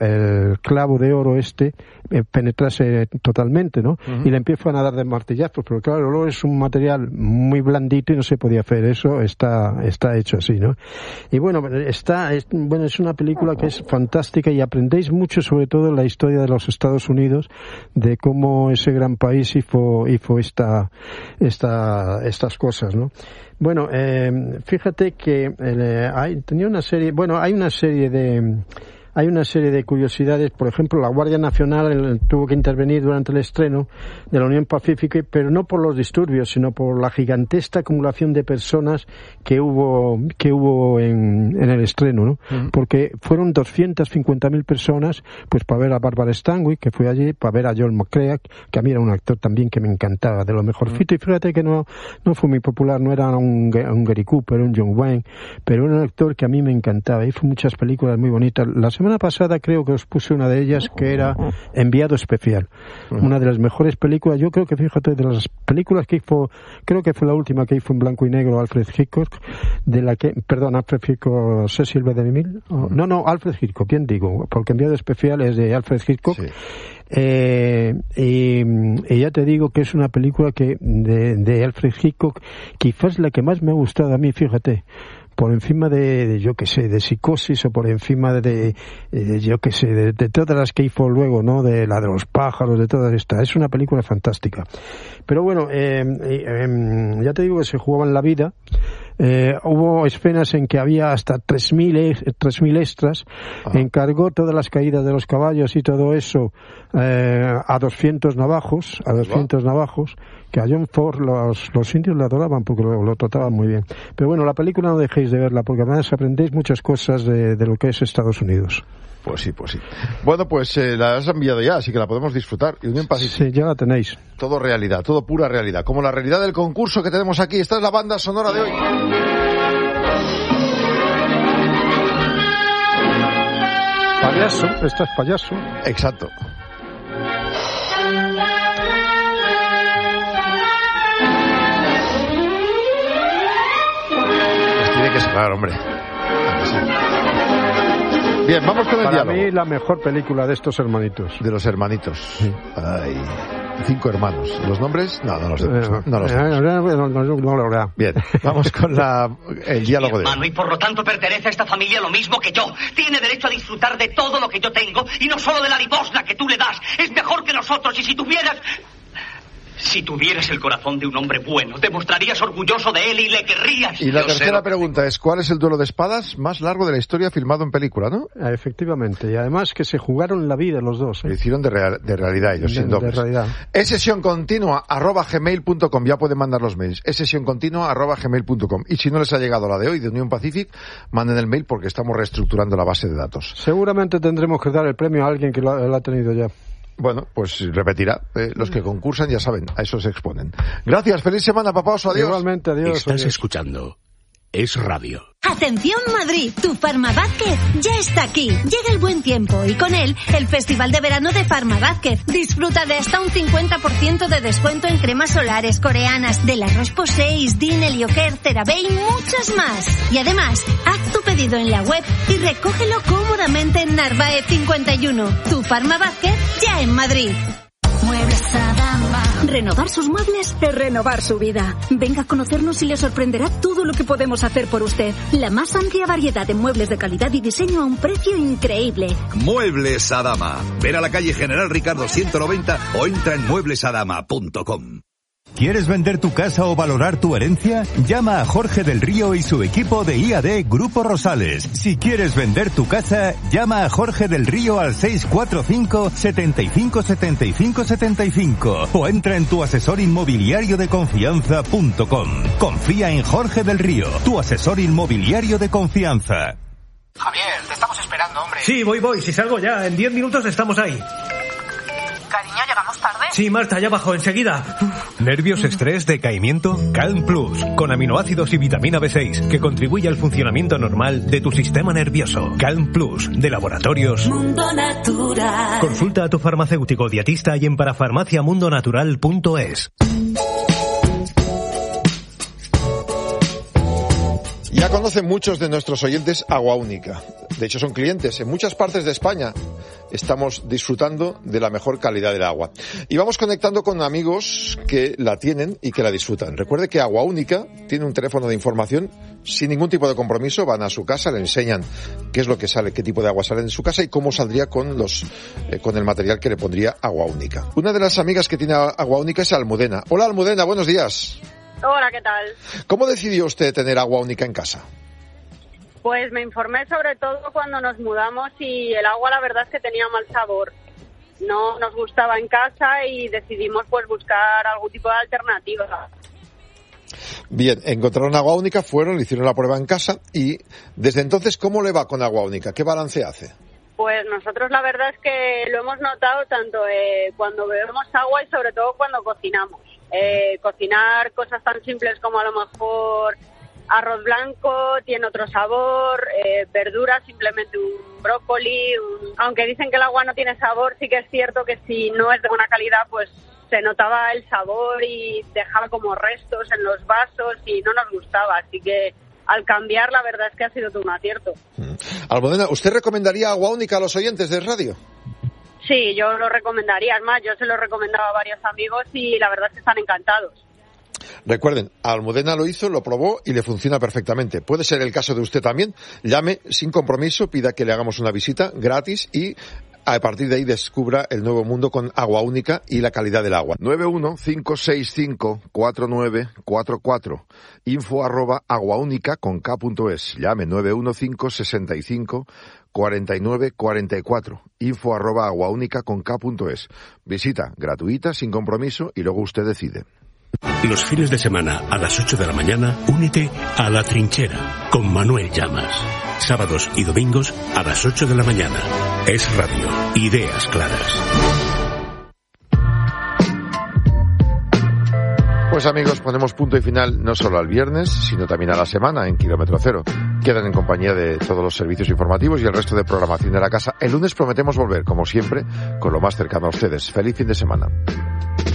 el clavo de oro penetrase totalmente, ¿no? Uh-huh. Y le empiezan a dar de martillazos, pero claro, el oro es un material muy blandito y no se podía hacer eso, está hecho así, ¿no? Y bueno, es una película que es fantástica y aprendéis mucho, sobre todo la historia de los Estados Unidos, de cómo ese gran país hizo estas cosas, ¿no? Bueno, fíjate que hay una serie de curiosidades. Por ejemplo, la Guardia Nacional tuvo que intervenir durante el estreno de la Unión Pacífica, pero no por los disturbios, sino por la gigantesca acumulación de personas que hubo en el estreno, ¿no? Uh-huh. Porque fueron 250.000 personas, pues para ver a Barbara Stanwyck, que fue allí, para ver a Joel McCrea, que a mí era un actor también que me encantaba, de lo mejorcito. Uh-huh. Y fíjate que no fue muy popular, no era un Gary Cooper, un John Wayne, pero era un actor que a mí me encantaba. Hizo muchas películas muy bonitas. La semana pasada creo que os puse una de ellas, que era Enviado Especial. Una de las mejores películas, yo creo que, fíjate, de las películas que hizo, creo que fue la última que hizo en blanco y negro Alfred Hitchcock, Alfred Hitchcock, Cecil B. DeMille. No, Alfred Hitchcock, bien digo, porque Enviado Especial es de Alfred Hitchcock. Sí. Y ya te digo que es una película que de Alfred Hitchcock, quizás la que más me ha gustado a mí, fíjate, por encima de Psicosis, o por encima de todas las que hizo luego, ¿no? De la de los pájaros, de todas estas. Es una película fantástica. Pero bueno, ya te digo que se jugaba en la vida. Hubo escenas en que había hasta 3.000 extras. Ajá. Encargó todas las caídas de los caballos y todo eso a 200 navajos, que a John Ford los indios lo adoraban porque lo trataban muy bien. Pero bueno, la película no dejéis de verla, porque además aprendéis muchas cosas de lo que es Estados Unidos. Pues sí. Bueno, pues la has enviado ya, así que la podemos disfrutar. Unión Pacífica. Sí, ya la tenéis. Todo realidad, todo pura realidad. Como la realidad del concurso que tenemos aquí. Esta es la banda sonora de hoy. Payaso, esta es Payaso. Exacto. Pues tiene que sonar, hombre. Bien, vamos con el diálogo. Para mí la mejor película de estos hermanitos. De los hermanitos. Sí. Ay, 5 hermanos. ¿Los nombres? No los sé. No los sé. Bien, vamos con el diálogo de hermano, y por lo tanto pertenece a esta familia lo mismo que yo. Tiene derecho a disfrutar de todo lo que yo tengo y no solo de la limosna que tú le das. Es mejor que nosotros, y si tuvieras el corazón de un hombre bueno, te mostrarías orgulloso de él y le querrías. Y la tercera pregunta es, ¿cuál es el duelo de espadas más largo de la historia filmado en película, no? Efectivamente, y además que se jugaron la vida los dos. Lo hicieron de realidad ellos, sin dobles. De realidad. @gmail.com, ya pueden mandar los mails. @gmail.com. Y si no les ha llegado la de hoy, de Unión Pacific, manden el mail porque estamos reestructurando la base de datos. Seguramente tendremos que dar el premio a alguien que lo ha tenido ya. Bueno, pues repetirá. Los que concursan ya saben, a eso se exponen. Gracias, feliz semana, papá Oso, adiós. Igualmente, adiós. Estás escuchando Es Radio. Atención Madrid, tu Farmavázquez ya está aquí. Llega el buen tiempo y con él el Festival de Verano de Farmavázquez. Disfruta de hasta un 50% de descuento en cremas solares coreanas, de la Roche-Posay, Din, Helioker, CeraVe y muchas más. Y además, haz tu pedido en la web y recógelo cómodamente en Narváez 51. Tu Farmavázquez ya en Madrid. Muebles Adama. Renovar sus muebles es renovar su vida. Venga a conocernos y le sorprenderá todo lo que podemos hacer por usted. La más amplia variedad de muebles de calidad y diseño a un precio increíble. Muebles Adama. Ven a la calle General Ricardo 190 o entra en mueblesadama.com. ¿Quieres vender tu casa o valorar tu herencia? Llama a Jorge del Río y su equipo de IAD Grupo Rosales. Si quieres vender tu casa, llama a Jorge del Río al 645 75 75 75 o entra en tuasesorinmobiliariodeconfianza.com. Confía en Jorge del Río, tu asesor inmobiliario de confianza. Javier, te estamos esperando, hombre. Sí, voy, si salgo ya, en 10 minutos estamos ahí. Cariño, ¿llegamos tarde? Sí, Marta, ya bajo, enseguida. ¿Nervios, estrés, decaimiento? Calm Plus, con aminoácidos y vitamina B6, que contribuye al funcionamiento normal de tu sistema nervioso. Calm Plus, de Laboratorios Mundo Natural. Consulta a tu farmacéutico dietista y en parafarmaciamundonatural.es. Ya conocen muchos de nuestros oyentes Agua Única. de hecho son clientes. En muchas partes de España estamos disfrutando de la mejor calidad del agua. Y vamos conectando con amigos que la tienen y que la disfrutan. Recuerde que Agua Única tiene un teléfono de información sin ningún tipo de compromiso. Van a su casa, le enseñan qué es lo que sale, qué tipo de agua sale de su casa y cómo saldría con el material que le pondría Agua Única. Una de las amigas que tiene Agua Única es Almudena. Hola Almudena, buenos días. Hola, ¿qué tal? ¿Cómo decidió usted tener Agua Única en casa? Pues me informé sobre todo cuando nos mudamos y el agua la verdad es que tenía mal sabor. No nos gustaba en casa y decidimos pues buscar algún tipo de alternativa. Bien, encontraron Agua Única, fueron, le hicieron la prueba en casa y desde entonces, ¿cómo le va con Agua Única? ¿Qué balance hace? Pues nosotros la verdad es que lo hemos notado tanto cuando bebemos agua y sobre todo cuando cocinamos. Cocinar cosas tan simples como a lo mejor arroz blanco tiene otro sabor, verduras, simplemente un brócoli, aunque dicen que el agua no tiene sabor, sí que es cierto que si no es de buena calidad, pues se notaba el sabor y dejaba como restos en los vasos y no nos gustaba, así que al cambiar la verdad es que ha sido todo un acierto. Almudena, ¿usted recomendaría Agua Única a los oyentes de radio? Sí, yo lo recomendaría, es más, yo se lo recomendaba a varios amigos y la verdad es que están encantados. Recuerden, Almudena lo hizo, lo probó y le funciona perfectamente. Puede ser el caso de usted también. Llame sin compromiso, pida que le hagamos una visita gratis y a partir de ahí descubra el nuevo mundo con Agua Única y la calidad del agua. 915654944 info@aguaunica.es. Llame 915654944 info@aguaunica.es. Visita gratuita, sin compromiso y luego usted decide. Los fines de semana a las 8 de la mañana, únete a La Trinchera con Manuel Llamas. Sábados y domingos a las 8 de la mañana. Es Radio. Ideas claras. Pues amigos, ponemos punto y final no solo al viernes, sino también a la semana en Kilómetro Cero. Quedan en compañía de todos los servicios informativos y el resto de programación de la casa. El lunes prometemos volver, como siempre, con lo más cercano a ustedes. Feliz fin de semana.